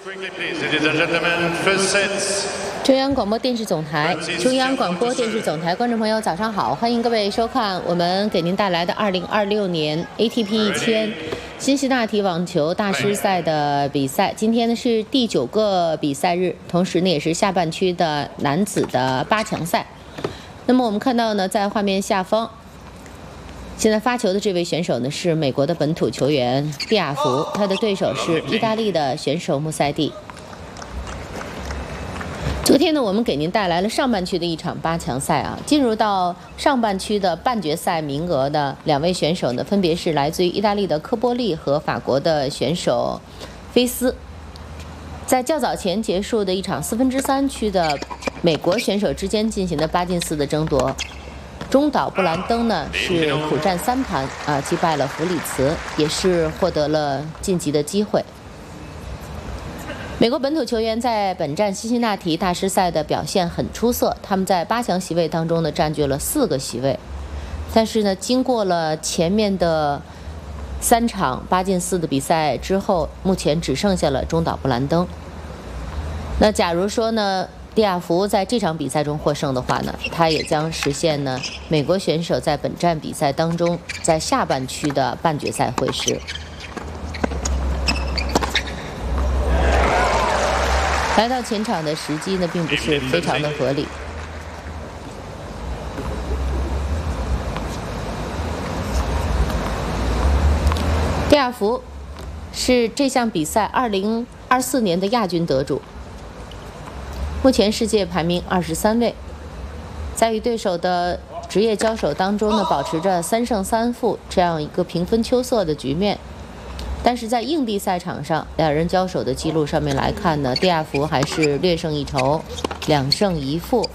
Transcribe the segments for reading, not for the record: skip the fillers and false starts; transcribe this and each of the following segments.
Quickly, please, ladies and gentlemen, first sets. 中央广播电视总台，观众朋友，早上好！欢迎各位收看我们给您带来的2026年 ATP 1000辛辛那提网球大师赛的比赛。今天呢是第9个比赛日，同时呢也是下半区的男子的8强赛。那么我们看到呢，在画面下方，现在发球的这位选手呢是美国的本土球员蒂亚福，他的对手是意大利的选手穆塞蒂。昨天呢，我们给您带来了上半区的一场8强赛啊。进入到上半区的半决赛名额的2位选手呢，分别是来自于意大利的科波利和法国的选手菲斯。在较早前结束的一场3/4区的美国选手之间进行的8进4的争夺，中岛布兰登呢是苦战3盘啊，击败了弗里茨，也是获得了晋级的机会。美国本土球员在本站辛辛那提大师赛的表现很出色，他们在8强席位当中呢占据了4个席位，但是呢，经过了前面的3场8进4的比赛之后，目前只剩下了中岛布兰登。那假如说呢，蒂亚福在这场比赛中获胜的话呢，他也将实现呢美国选手在本站比赛当中在下半区的半决赛会师。来到前场的时机呢，并不是非常的合理。蒂亚福是这项比赛2024年的亚军得主，目前世界排名23位，在与对手的职业交手当中呢，保持着3胜3负这样一个平分秋色的局面。但是在硬地赛场上，2人交手的记录上面来看呢，蒂亚福还是略胜一筹，2胜1负。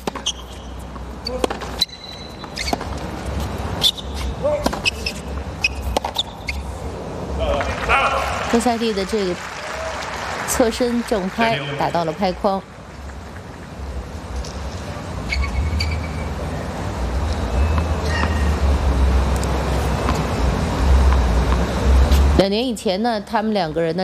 穆塞蒂的这个侧身正拍打到了拍框。2年以前呢，他们2个人呢